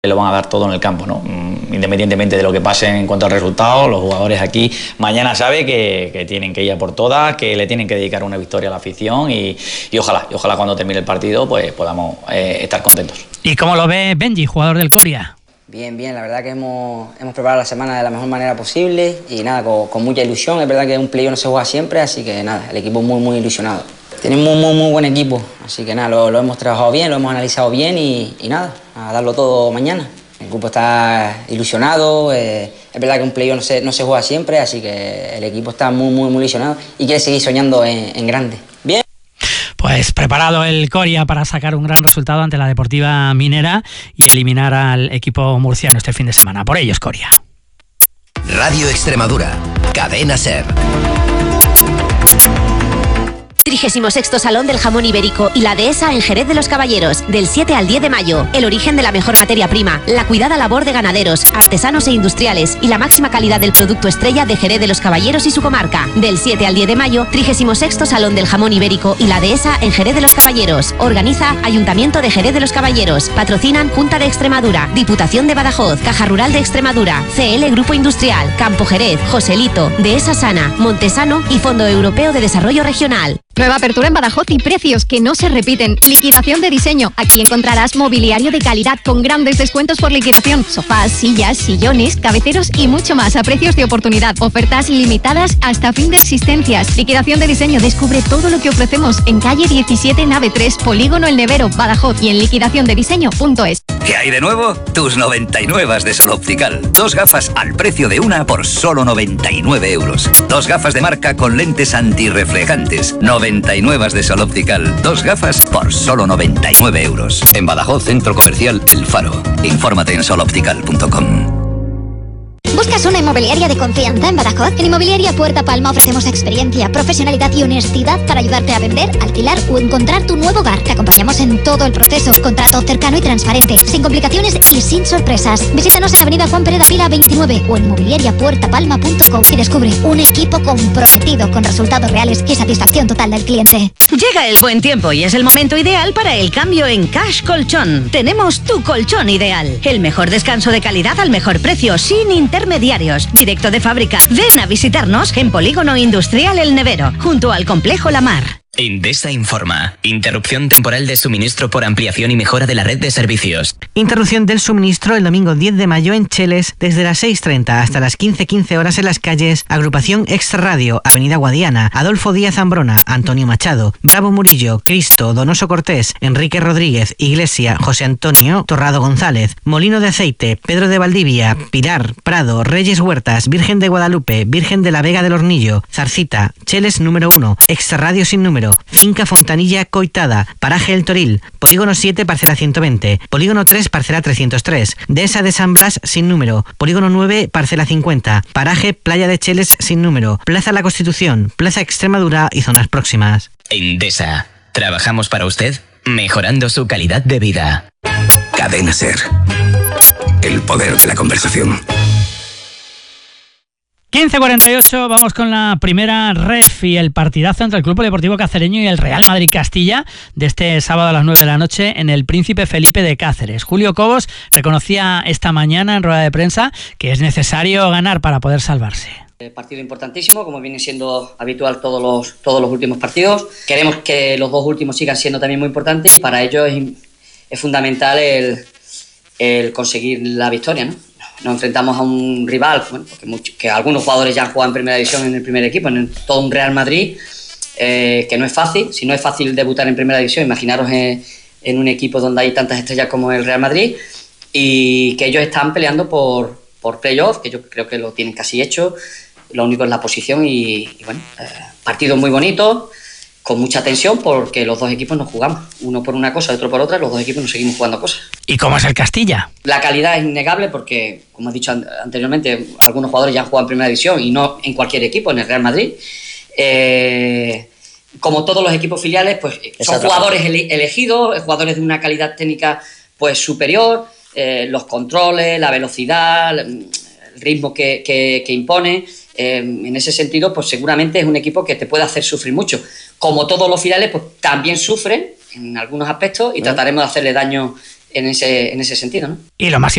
Lo van a dar todo en el campo, ¿no? Independientemente de lo que pase en cuanto al resultado, los jugadores aquí mañana saben que tienen que ir a por todas, que le tienen que dedicar una victoria a la afición y ojalá cuando termine el partido pues podamos estar contentos. ¿Y cómo lo ve Benji, jugador del Coria? Bien, la verdad que hemos preparado la semana de la mejor manera posible y nada, con mucha ilusión. Es verdad que un playoff no se juega siempre, así que nada, el equipo muy ilusionado. Tenemos muy buen equipo, así que nada, lo hemos trabajado bien, lo hemos analizado bien y nada, a darlo todo mañana. El grupo está ilusionado, es verdad que un playoff no se juega siempre, así que el equipo está muy ilusionado y quiere seguir soñando en grande. Bien. Pues preparado el Coria para sacar un gran resultado ante la Deportiva Minera y eliminar al equipo murciano este fin de semana. Por ellos, Coria. Radio Extremadura, Cadena SER. 36º Salón del Jamón Ibérico y la Dehesa en Jerez de los Caballeros, del 7 al 10 de mayo. El origen de la mejor materia prima, la cuidada labor de ganaderos, artesanos e industriales y la máxima calidad del producto estrella de Jerez de los Caballeros y su comarca. Del 7 al 10 de mayo, 36º Salón del Jamón Ibérico y la Dehesa en Jerez de los Caballeros. Organiza Ayuntamiento de Jerez de los Caballeros. Patrocinan Junta de Extremadura, Diputación de Badajoz, Caja Rural de Extremadura, CL Grupo Industrial, Campo Jerez, Joselito, Dehesa Sana, Montesano y Fondo Europeo de Desarrollo Regional. Nueva apertura en Badajoz y precios que no se repiten. Liquidación de diseño. Aquí encontrarás mobiliario de calidad con grandes descuentos por liquidación. Sofás, sillas, sillones, cabeceros y mucho más a precios de oportunidad. Ofertas limitadas hasta fin de existencias. Liquidación de diseño. Descubre todo lo que ofrecemos en calle 17, nave 3, Polígono El Nevero, Badajoz y en liquidaciondediseño.es. ¿Qué hay de nuevo? Tus 99 de Sol Optical. 2 gafas al precio de una por solo 99 euros. 2 gafas de marca con lentes antirreflejantes. 99 de Sol Optical. 2 gafas por solo 99 euros. En Badajoz, Centro Comercial El Faro. Infórmate en soloptical.com. ¿Buscas una inmobiliaria de confianza en Badajoz? En Inmobiliaria Puerta Palma ofrecemos experiencia, profesionalidad y honestidad para ayudarte a vender, alquilar o encontrar tu nuevo hogar. Te acompañamos en todo el proceso. Contrato cercano y transparente, sin complicaciones y sin sorpresas. Visítanos en Avenida Juan Pereda Pila 29 o en inmobiliariapuertapalma.com y descubre un equipo comprometido con resultados reales y satisfacción total del cliente. Llega el buen tiempo y es el momento ideal para el cambio en Cash Colchón. Tenemos tu colchón ideal. El mejor descanso de calidad al mejor precio, sin intermediarios, directo de fábrica. Ven a visitarnos en Polígono Industrial El Nevero, junto al Complejo La Mar. Endesa informa. Interrupción temporal de suministro por ampliación y mejora de la red de servicios. Interrupción del suministro el domingo 10 de mayo en Cheles desde las 6:30 hasta las 15:15 horas en las calles Agrupación Extra Radio, Avenida Guadiana, Adolfo Díaz Ambrona, Antonio Machado, Bravo Murillo, Cristo, Donoso Cortés, Enrique Rodríguez, Iglesia, José Antonio, Torrado González, Molino de Aceite, Pedro de Valdivia, Pilar, Prado, Reyes Huertas, Virgen de Guadalupe, Virgen de la Vega del Hornillo, Zarcita, Cheles número 1, Extra Radio sin número, Finca Fontanilla Coitada, Paraje El Toril, Polígono 7, parcela 120, Polígono 3, parcela 303, Dehesa de San Blas sin número, Polígono 9, parcela 50, Paraje Playa de Cheles sin número, Plaza La Constitución, Plaza Extremadura y zonas próximas. Endesa. Trabajamos para usted, mejorando su calidad de vida. Cadena SER. El poder de la conversación. 15:48, vamos con la primera ref y el partidazo entre el Club Deportivo Cacereño y el Real Madrid Castilla de este sábado a las 9 de la noche en el Príncipe Felipe de Cáceres. Julio Cobos reconocía esta mañana en rueda de prensa que es necesario ganar para poder salvarse. Partido importantísimo, como viene siendo habitual todos los últimos partidos. Queremos que los dos últimos sigan siendo también muy importantes y para ello es fundamental el conseguir la victoria, ¿no? Nos enfrentamos a un rival, bueno, que algunos jugadores ya han jugado en primera división en el primer equipo, en todo un Real Madrid, que no es fácil. Si no es fácil debutar en primera división, imaginaros en un equipo donde hay tantas estrellas como el Real Madrid, y que ellos están peleando por playoff, que yo creo que lo tienen casi hecho. Lo único es la posición y bueno, partido muy bonito, con mucha tensión porque los dos equipos nos jugamos, uno por una cosa, otro por otra, los dos equipos nos seguimos jugando cosas. ¿Y cómo es el Castilla? La calidad es innegable porque, como he dicho anteriormente, algunos jugadores ya han jugado en primera división y no en cualquier equipo, en el Real Madrid. Como todos los equipos filiales, pues son jugadores elegidos, jugadores de una calidad técnica pues superior, los controles, la velocidad, el ritmo que impone. En ese sentido, pues seguramente es un equipo que te puede hacer sufrir mucho. Como todos los filiales, pues también sufren en algunos aspectos y trataremos de hacerle daño en ese sentido, ¿no? Y lo más